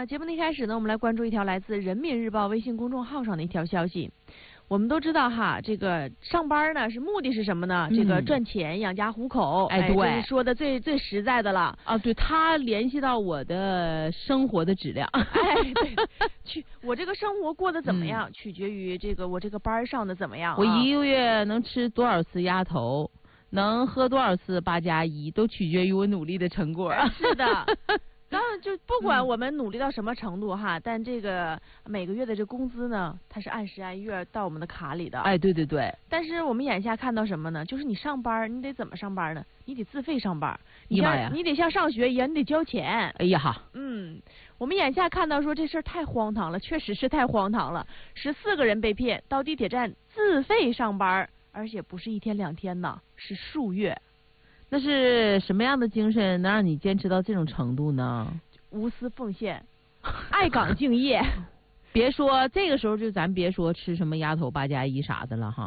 那节目的一开始呢，我们来关注一条来自人民日报微信公众号上的一条消息。我们都知道哈，这个上班呢目的是什么呢？这个赚钱养家糊口。 对， 这是说的最实在的了啊。对，它联系到我的生活的质量。 对，我这个生活过得怎么样，取决于我这个班上的怎么样。 我一个月能吃多少次鸭头，能喝多少次8+1，都取决于我努力的成果。 是的。当然，就不管我们努力到什么程度哈，但这个每个月的这工资呢，它是按时按月到我们的卡里的。 对对对。 但是我们眼下看到什么呢？就是你上班，你得怎么上班呢？你得自费上班。你得像上学一样，你得交钱。 哎呀哈。 我们眼下看到说这事儿太荒唐了，确实是太荒唐了。14个人被骗到地铁站自费上班，而且不是1天2天呢，是数月。 那是什么样的精神能让你坚持到这种程度呢？ 无私奉献，爱岗敬业。 别说这个时候，咱别说吃什么鸭头8+1啥的了哈。